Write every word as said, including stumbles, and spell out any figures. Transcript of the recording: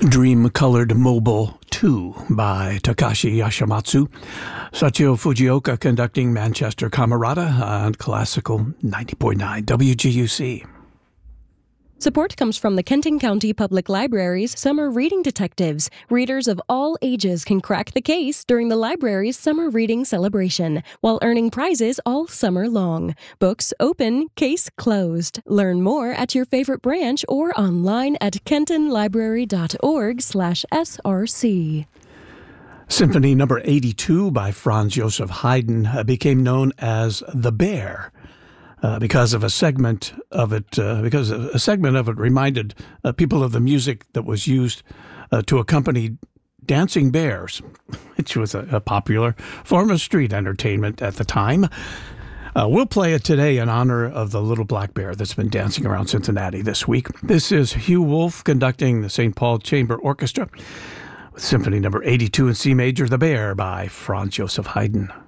Dream-Colored Mobile two by Takashi Yashimatsu. Sachio Fujioka conducting Manchester Camerata on Classical ninety point nine W G U C. Support comes from the Kenton County Public Library's Summer Reading Detectives. Readers of all ages can crack the case during the library's Summer Reading Celebration, while earning prizes all summer long. Books open, case closed. Learn more at your favorite branch or online at kentonlibrary.org slash SRC. Symphony number eighty-two by Franz Joseph Haydn uh, became known as The Bear. Uh, because of a segment of it, uh, because a segment of it reminded uh, people of the music that was used uh, to accompany dancing bears, which was a, a popular form of street entertainment at the time. Uh, we'll play it today in honor of the little black bear that's been dancing around Cincinnati this week. This is Hugh Wolf conducting the Saint Paul Chamber Orchestra with Symphony number eighty-two in C major, The Bear by Franz Joseph Haydn.